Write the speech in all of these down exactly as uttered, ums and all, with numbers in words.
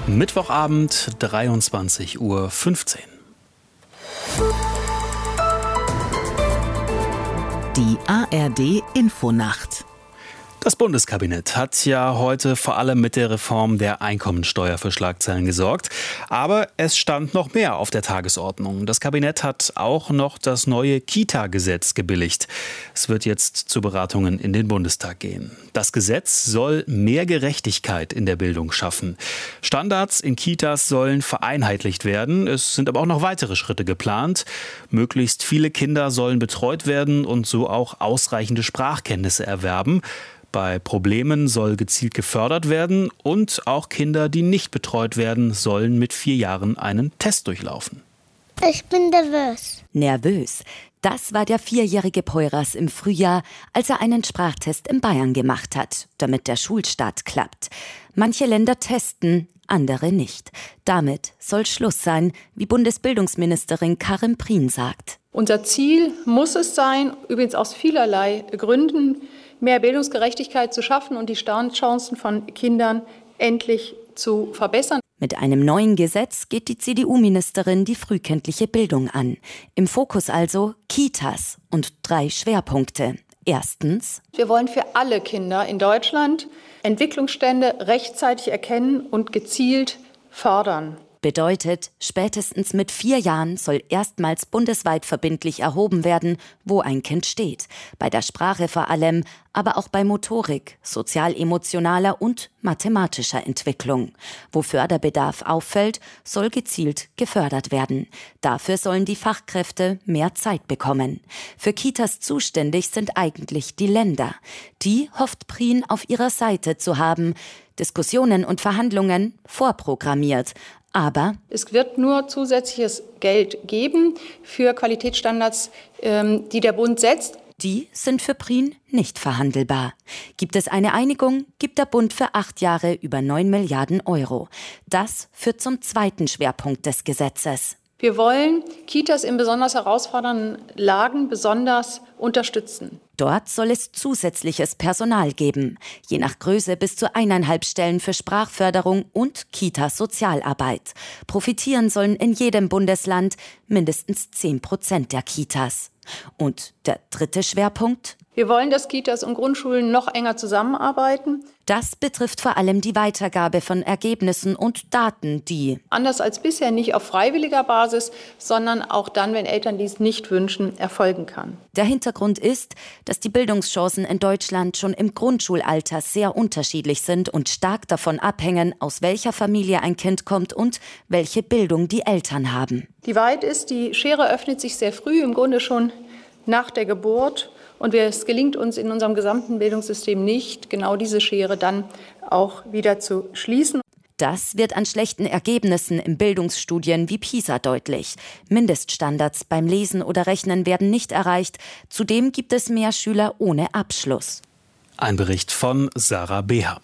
Mittwochabend, dreiundzwanzig Uhr fünfzehn. Die A R D-Infonacht. Das Bundeskabinett hat ja heute vor allem mit der Reform der Einkommensteuer für Schlagzeilen gesorgt. Aber es stand noch mehr auf der Tagesordnung. Das Kabinett hat auch noch das neue Kita-Gesetz gebilligt. Es wird jetzt zu Beratungen in den Bundestag gehen. Das Gesetz soll mehr Gerechtigkeit in der Bildung schaffen. Standards in Kitas sollen vereinheitlicht werden. Es sind aber auch noch weitere Schritte geplant. Möglichst viele Kinder sollen betreut werden und so auch ausreichende Sprachkenntnisse erwerben. Bei Problemen soll gezielt gefördert werden und auch Kinder, die nicht betreut werden, sollen mit vier Jahren einen Test durchlaufen. Ich bin nervös. Nervös. Das war der vierjährige Poyraz im Frühjahr, als er einen Sprachtest in Bayern gemacht hat, damit der Schulstart klappt. Manche Länder testen, andere nicht. Damit soll Schluss sein, wie Bundesbildungsministerin Karin Prien sagt. Unser Ziel muss es sein, übrigens aus vielerlei Gründen, mehr Bildungsgerechtigkeit zu schaffen und die Startchancen von Kindern endlich zu verbessern. Mit einem neuen Gesetz geht die C D U-Ministerin die frühkindliche Bildung an. Im Fokus also Kitas und drei Schwerpunkte. Erstens: Wir wollen für alle Kinder in Deutschland Entwicklungsstände rechtzeitig erkennen und gezielt fördern. Bedeutet, spätestens mit vier Jahren soll erstmals bundesweit verbindlich erhoben werden, wo ein Kind steht. Bei der Sprache vor allem, aber auch bei Motorik, sozial-emotionaler und mathematischer Entwicklung. Wo Förderbedarf auffällt, soll gezielt gefördert werden. Dafür sollen die Fachkräfte mehr Zeit bekommen. Für Kitas zuständig sind eigentlich die Länder. Die hofft Prien auf ihrer Seite zu haben. Diskussionen und Verhandlungen vorprogrammiert. Aber es wird nur zusätzliches Geld geben für Qualitätsstandards, ähm, die der Bund setzt. Die sind für Prien nicht verhandelbar. Gibt es eine Einigung, gibt der Bund für acht Jahre über neun Milliarden Euro. Das führt zum zweiten Schwerpunkt des Gesetzes. Wir wollen Kitas in besonders herausfordernden Lagen besonders unterstützen. Dort soll es zusätzliches Personal geben, je nach Größe bis zu eineinhalb Stellen für Sprachförderung und Kita-Sozialarbeit. Profitieren sollen in jedem Bundesland mindestens zehn Prozent der Kitas. Und der dritte Schwerpunkt? Wir wollen, dass Kitas und Grundschulen noch enger zusammenarbeiten. Das betrifft vor allem die Weitergabe von Ergebnissen und Daten, die anders als bisher nicht auf freiwilliger Basis, sondern auch dann, wenn Eltern dies nicht wünschen, erfolgen kann. Der Hintergrund ist, dass die Bildungschancen in Deutschland schon im Grundschulalter sehr unterschiedlich sind und stark davon abhängen, aus welcher Familie ein Kind kommt und welche Bildung die Eltern haben. Die Wahrheit ist, die Schere öffnet sich sehr früh, im Grunde schon nach der Geburt. Und es gelingt uns in unserem gesamten Bildungssystem nicht, genau diese Schere dann auch wieder zu schließen. Das wird an schlechten Ergebnissen in Bildungsstudien wie PISA deutlich. Mindeststandards beim Lesen oder Rechnen werden nicht erreicht. Zudem gibt es mehr Schüler ohne Abschluss. Ein Bericht von Sarah Beha.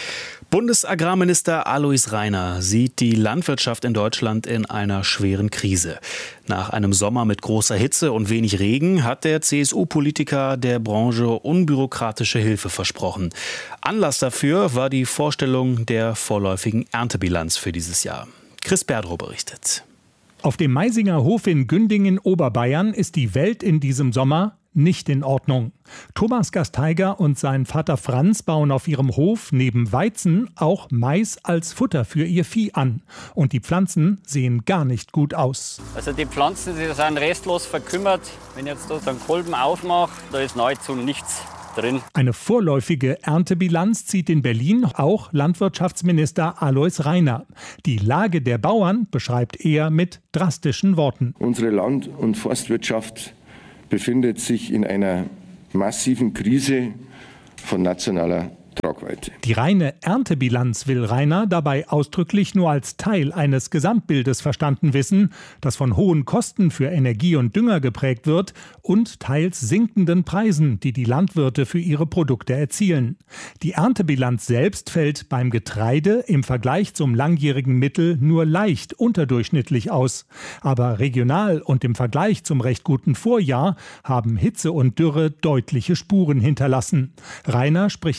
Bundesagrarminister Alois Rainer sieht die Landwirtschaft in Deutschland in einer schweren Krise. Nach einem Sommer mit großer Hitze und wenig Regen hat der C S U-Politiker der Branche unbürokratische Hilfe versprochen. Anlass dafür war die Vorstellung der vorläufigen Erntebilanz für dieses Jahr. Chris Berdrow berichtet. Auf dem Maisinger Hof in Gündingen, Oberbayern, ist die Welt in diesem Sommer nicht in Ordnung. Thomas Gasteiger und sein Vater Franz bauen auf ihrem Hof neben Weizen auch Mais als Futter für ihr Vieh an. Und die Pflanzen sehen gar nicht gut aus. Also die Pflanzen, die sind restlos verkümmert. Wenn ich jetzt da so einen Kolben aufmache, da ist nahezu nichts drin. Eine vorläufige Erntebilanz zieht in Berlin auch Landwirtschaftsminister Alois Rainer. Die Lage der Bauern beschreibt er mit drastischen Worten. Unsere Land- und Forstwirtschaft befindet sich in einer massiven Krise von nationaler Tragweite. Die reine Erntebilanz will Rainer dabei ausdrücklich nur als Teil eines Gesamtbildes verstanden wissen, das von hohen Kosten für Energie und Dünger geprägt wird und teils sinkenden Preisen, die die Landwirte für ihre Produkte erzielen. Die Erntebilanz selbst fällt beim Getreide im Vergleich zum langjährigen Mittel nur leicht unterdurchschnittlich aus. Aber regional und im Vergleich zum recht guten Vorjahr haben Hitze und Dürre deutliche Spuren hinterlassen. Rainer spricht von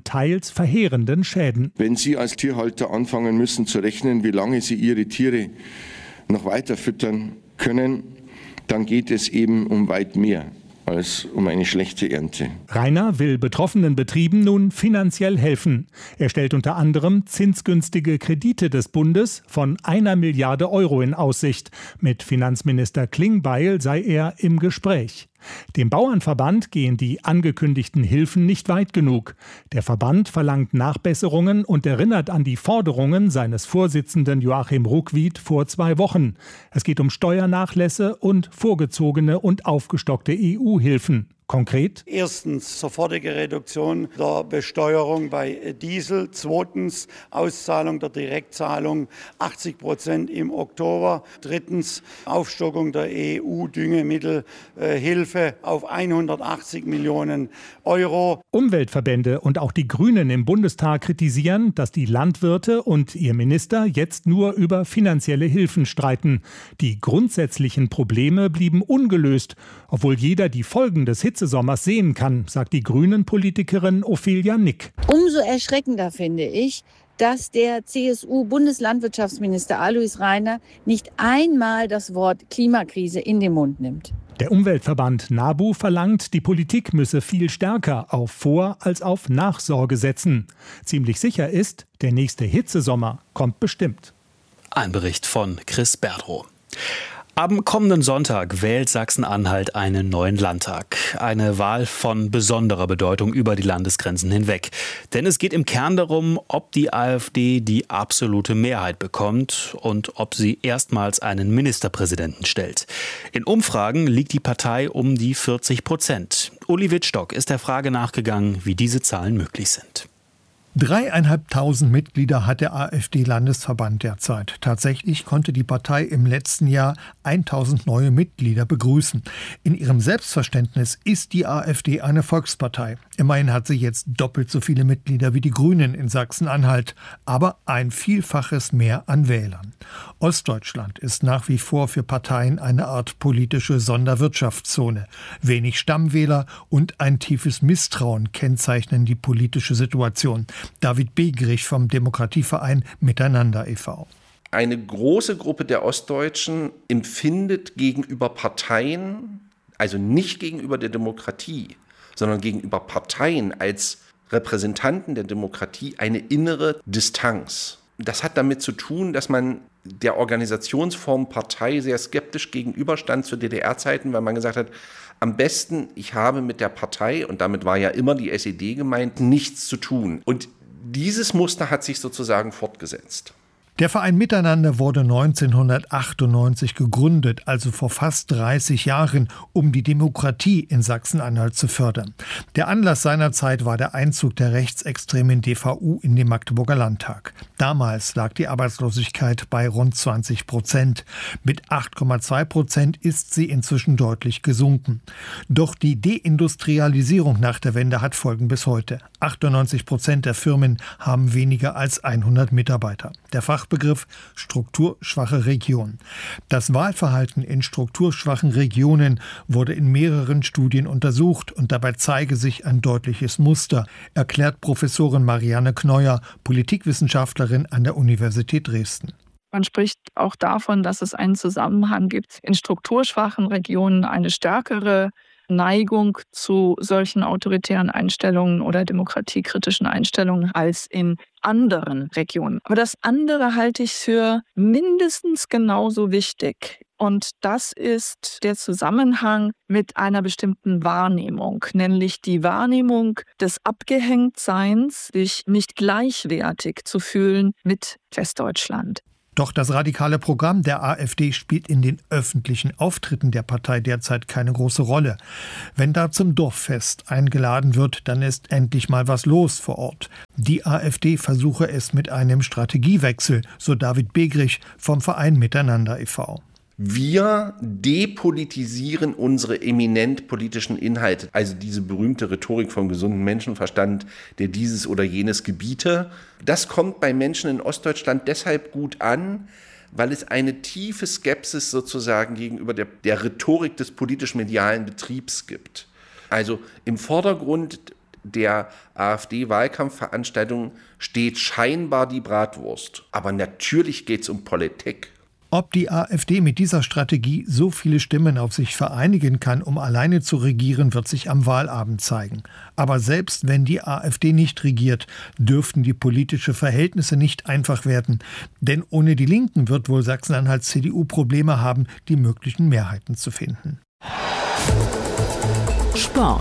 teils verheerenden Schäden. Wenn Sie als Tierhalter anfangen müssen zu rechnen, wie lange Sie Ihre Tiere noch weiter füttern können, dann geht es eben um weit mehr als um eine schlechte Ernte. Rainer will betroffenen Betrieben nun finanziell helfen. Er stellt unter anderem zinsgünstige Kredite des Bundes von einer Milliarde Euro in Aussicht. Mit Finanzminister Klingbeil sei er im Gespräch. Dem Bauernverband gehen die angekündigten Hilfen nicht weit genug. Der Verband verlangt Nachbesserungen und erinnert an die Forderungen seines Vorsitzenden Joachim Ruckwied vor zwei Wochen. Es geht um Steuernachlässe und vorgezogene und aufgestockte E U-Hilfen. Konkret? Erstens sofortige Reduktion der Besteuerung bei Diesel. Zweitens Auszahlung der Direktzahlung achtzig Prozent im Oktober. Drittens Aufstockung der E U-Düngemittelhilfe auf hundertachtzig Millionen Euro. Umweltverbände und auch die Grünen im Bundestag kritisieren, dass die Landwirte und ihr Minister jetzt nur über finanzielle Hilfen streiten. Die grundsätzlichen Probleme blieben ungelöst, obwohl jeder die Folgen des Hitzesommers sehen kann, sagt die Grünen-Politikerin Ophelia Nick. Umso erschreckender finde ich, dass der C S U-Bundeslandwirtschaftsminister Alois Rainer nicht einmal das Wort Klimakrise in den Mund nimmt. Der Umweltverband NABU verlangt, die Politik müsse viel stärker auf Vor- als auf Nachsorge setzen. Ziemlich sicher ist, der nächste Hitzesommer kommt bestimmt. Ein Bericht von Chris Berdrow. Am kommenden Sonntag wählt Sachsen-Anhalt einen neuen Landtag. Eine Wahl von besonderer Bedeutung über die Landesgrenzen hinweg. Denn es geht im Kern darum, ob die AfD die absolute Mehrheit bekommt und ob sie erstmals einen Ministerpräsidenten stellt. In Umfragen liegt die Partei um die vierzig Prozent. Uli Wittstock ist der Frage nachgegangen, wie diese Zahlen möglich sind. Dreieinhalbtausend Mitglieder hat der AfD-Landesverband derzeit. Tatsächlich konnte die Partei im letzten Jahr tausend neue Mitglieder begrüßen. In ihrem Selbstverständnis ist die AfD eine Volkspartei. Immerhin hat sie jetzt doppelt so viele Mitglieder wie die Grünen in Sachsen-Anhalt, aber ein Vielfaches mehr an Wählern. Ostdeutschland ist nach wie vor für Parteien eine Art politische Sonderwirtschaftszone. Wenig Stammwähler und ein tiefes Misstrauen kennzeichnen die politische Situation. David Begrich vom Demokratieverein Miteinander e V Eine große Gruppe der Ostdeutschen empfindet gegenüber Parteien, also nicht gegenüber der Demokratie, sondern gegenüber Parteien als Repräsentanten der Demokratie eine innere Distanz. Das hat damit zu tun, dass man der Organisationsform Partei sehr skeptisch gegenüberstand zu D D R-Zeiten, weil man gesagt hat, am besten, ich habe mit der Partei, und damit war ja immer die S E D gemeint, nichts zu tun. Und dieses Muster hat sich sozusagen fortgesetzt. Der Verein Miteinander wurde neunzehnhundertachtundneunzig gegründet, also vor fast dreißig Jahren, um die Demokratie in Sachsen-Anhalt zu fördern. Der Anlass seinerzeit war der Einzug der rechtsextremen D V U in den Magdeburger Landtag. Damals lag die Arbeitslosigkeit bei rund zwanzig Prozent. Mit acht Komma zwei Prozent ist sie inzwischen deutlich gesunken. Doch die Deindustrialisierung nach der Wende hat Folgen bis heute. achtundneunzig Prozent der Firmen haben weniger als hundert Mitarbeiter. Der Fachbegriff strukturschwache Region. Das Wahlverhalten in strukturschwachen Regionen wurde in mehreren Studien untersucht und dabei zeige sich ein deutliches Muster, erklärt Professorin Marianne Kneuer, Politikwissenschaftlerin an der Universität Dresden. Man spricht auch davon, dass es einen Zusammenhang gibt, in strukturschwachen Regionen eine stärkere Neigung zu solchen autoritären Einstellungen oder demokratiekritischen Einstellungen als in anderen Regionen. Aber das andere halte ich für mindestens genauso wichtig. Und das ist der Zusammenhang mit einer bestimmten Wahrnehmung, nämlich die Wahrnehmung des Abgehängtseins, sich nicht gleichwertig zu fühlen mit Westdeutschland. Doch das radikale Programm der AfD spielt in den öffentlichen Auftritten der Partei derzeit keine große Rolle. Wenn da zum Dorffest eingeladen wird, dann ist endlich mal was los vor Ort. Die AfD versuche es mit einem Strategiewechsel, so David Begrich vom Verein Miteinander e V Wir depolitisieren unsere eminent politischen Inhalte, also diese berühmte Rhetorik vom gesunden Menschenverstand, der dieses oder jenes gebiete. Das kommt bei Menschen in Ostdeutschland deshalb gut an, weil es eine tiefe Skepsis sozusagen gegenüber der, der Rhetorik des politisch-medialen Betriebs gibt. Also im Vordergrund der AfD-Wahlkampfveranstaltung steht scheinbar die Bratwurst. Aber natürlich geht es um Politik. Ob die AfD mit dieser Strategie so viele Stimmen auf sich vereinigen kann, um alleine zu regieren, wird sich am Wahlabend zeigen. Aber selbst wenn die AfD nicht regiert, dürften die politischen Verhältnisse nicht einfach werden. Denn ohne die Linken wird wohl Sachsen-Anhalts C D U Probleme haben, die möglichen Mehrheiten zu finden. Sport.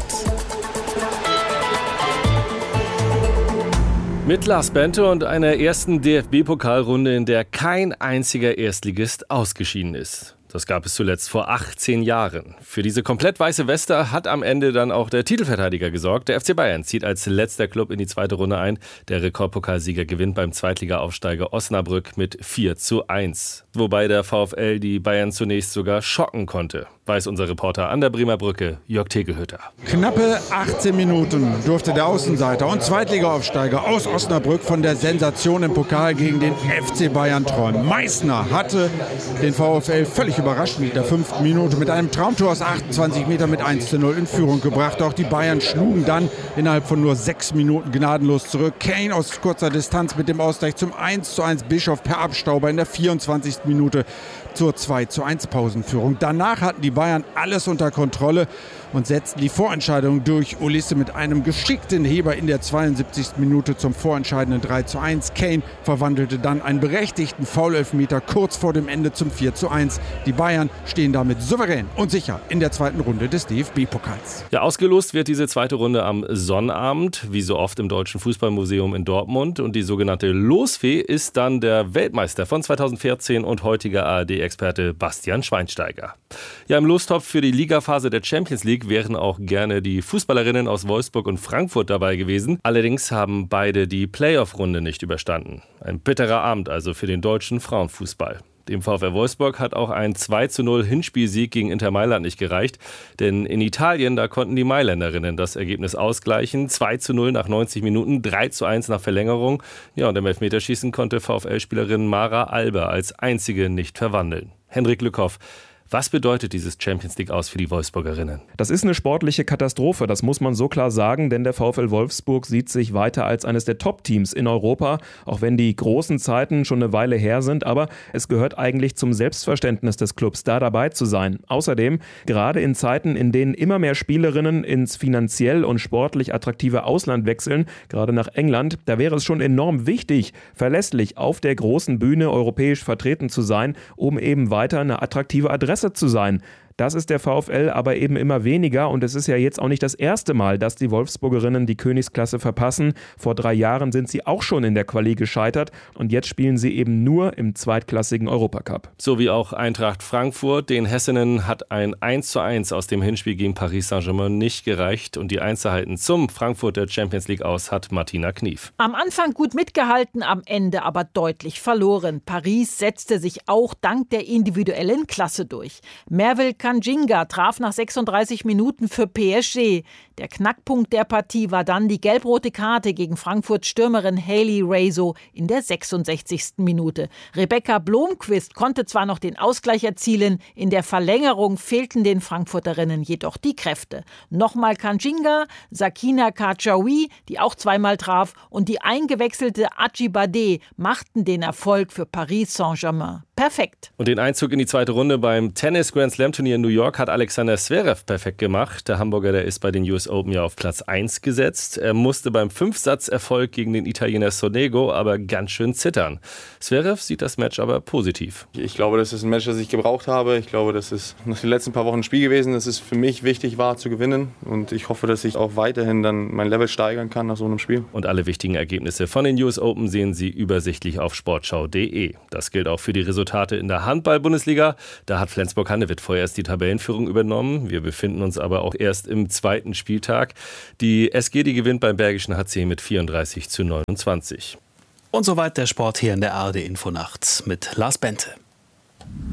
Mit Lars Bente und einer ersten D F B-Pokalrunde, in der kein einziger Erstligist ausgeschieden ist. Das gab es zuletzt vor achtzehn Jahren. Für diese komplett weiße Weste hat am Ende dann auch der Titelverteidiger gesorgt. Der F C Bayern zieht als letzter Club in die zweite Runde ein. Der Rekordpokalsieger gewinnt beim Zweitliga-Aufsteiger Osnabrück mit vier zu eins. Wobei der VfL die Bayern zunächst sogar schocken konnte, weiß unser Reporter an der Bremer Brücke, Jörg Tegelhütter. Knappe achtzehn Minuten durfte der Außenseiter und Zweitliga-Aufsteiger aus Osnabrück von der Sensation im Pokal gegen den F C Bayern träumen. Meißner hatte den VfL völlig überrascht mit der fünften Minute mit einem Traumtor aus achtundzwanzig Metern mit eins zu null in Führung gebracht. Auch die Bayern schlugen dann innerhalb von nur sechs Minuten gnadenlos zurück. Kane aus kurzer Distanz mit dem Ausgleich zum eins zu eins, Bischof per Abstauber in der vierundzwanzigsten Minute zur zwei zu eins Pausenführung. Danach hatten die Bayern alles unter Kontrolle und setzten die Vorentscheidung durch. Ulisse mit einem geschickten Heber in der zweiundsiebzigsten Minute zum vorentscheidenden drei zu eins. Kane verwandelte dann einen berechtigten Foul-Elfmeter kurz vor dem Ende zum vier zu eins. Die Bayern stehen damit souverän und sicher in der zweiten Runde des D F B-Pokals. Ja, ausgelost wird diese zweite Runde am Sonnabend, wie so oft im Deutschen Fußballmuseum in Dortmund. Und die sogenannte Losfee ist dann der Weltmeister von zweitausendvierzehn und heutiger A R D-Experte Bastian Schweinsteiger. Ja, im Lostopf für die Ligaphase der Champions League wären auch gerne die Fußballerinnen aus Wolfsburg und Frankfurt dabei gewesen. Allerdings haben beide die Playoff-Runde nicht überstanden. Ein bitterer Abend also für den deutschen Frauenfußball. Dem VfL Wolfsburg hat auch ein zwei zu null Hinspielsieg gegen Inter Mailand nicht gereicht. Denn in Italien, da konnten die Mailänderinnen das Ergebnis ausgleichen. zwei zu null nach neunzig Minuten, drei zu eins nach Verlängerung. Ja, und im Elfmeterschießen konnte VfL-Spielerin Mara Alba als einzige nicht verwandeln. Henrik Lückhoff. Was bedeutet dieses Champions League aus für die Wolfsburgerinnen? Das ist eine sportliche Katastrophe, das muss man so klar sagen, denn der VfL Wolfsburg sieht sich weiter als eines der Top-Teams in Europa, auch wenn die großen Zeiten schon eine Weile her sind, aber es gehört eigentlich zum Selbstverständnis des Clubs, da dabei zu sein. Außerdem, gerade in Zeiten, in denen immer mehr Spielerinnen ins finanziell und sportlich attraktive Ausland wechseln, gerade nach England, da wäre es schon enorm wichtig, verlässlich auf der großen Bühne europäisch vertreten zu sein, um eben weiter eine attraktive Adresse zu sein. Das ist der VfL aber eben immer weniger und es ist ja jetzt auch nicht das erste Mal, dass die Wolfsburgerinnen die Königsklasse verpassen. Vor drei Jahren sind sie auch schon in der Quali gescheitert und jetzt spielen sie eben nur im zweitklassigen Europacup. So wie auch Eintracht Frankfurt. Den Hessinnen hat ein eins zu eins aus dem Hinspiel gegen Paris Saint-Germain nicht gereicht und die Einzelheiten zum Frankfurter Champions League aus hat Martina Knief. Am Anfang gut mitgehalten, am Ende aber deutlich verloren. Paris setzte sich auch dank der individuellen Klasse durch. Merville Kanjinga traf nach sechsunddreißig Minuten für P S G. Der Knackpunkt der Partie war dann die gelb-rote Karte gegen Frankfurts Stürmerin Hayley Raso in der sechsundsechzigsten Minute. Rebecca Blomqvist konnte zwar noch den Ausgleich erzielen, in der Verlängerung fehlten den Frankfurterinnen jedoch die Kräfte. Nochmal Kanjinga, Sakina Kachaoui, die auch zweimal traf, und die eingewechselte Ajibade machten den Erfolg für Paris Saint-Germain perfekt. Und den Einzug in die zweite Runde beim Tennis-Grand-Slam-Turnier in New York hat Alexander Zverev perfekt gemacht. Der Hamburger, der ist bei den U S Open ja auf Platz eins gesetzt. Er musste beim Fünfsatz-Erfolg gegen den Italiener Sonego aber ganz schön zittern. Zverev sieht das Match aber positiv. Ich glaube, das ist ein Match, das ich gebraucht habe. Ich glaube, das ist nach den letzten paar Wochen ein Spiel gewesen, das es für mich wichtig war zu gewinnen. Und ich hoffe, dass ich auch weiterhin dann mein Level steigern kann nach so einem Spiel. Und alle wichtigen Ergebnisse von den U S Open sehen Sie übersichtlich auf sportschau punkt de. Das gilt auch für die Resultate in der Handball-Bundesliga. Da hat Flensburg-Handewitt vorerst die Tabellenführung übernommen. Wir befinden uns aber auch erst im zweiten Spieltag. Die S G, die gewinnt beim Bergischen H C mit vierunddreißig zu neunundzwanzig. Und soweit der Sport hier in der A R D Infonacht mit Lars Bente.